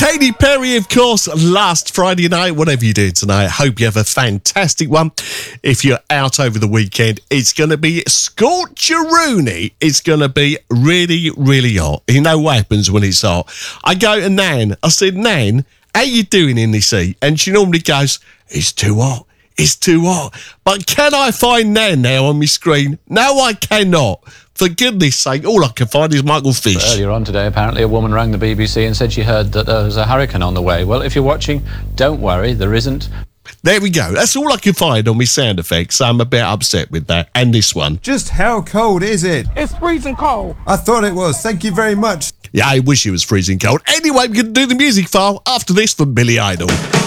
Katy Perry, of course, last Friday night. Whatever you do tonight, hope you have a fantastic one. If you're out over the weekend, it's going to be scorcheroony. It's going to be really, really hot. You know what happens when it's hot? I go to Nan. I said, Nan, how you doing in this heat? And she normally goes, it's too hot. It's too hot. But can I find Nan now on my screen? No, I cannot. For goodness sake, all I can find is Michael Fish. Earlier on today, apparently, a woman rang the BBC and said she heard that there was a hurricane on the way. Well, if you're watching, don't worry, there isn't. There we go. That's all I can find on my sound effects. I'm a bit upset with that. And this one. Just how cold is it? It's freezing cold. I thought it was. Thank you very much. Yeah, I wish it was freezing cold. Anyway, we can do the music file after this from Billy Idol.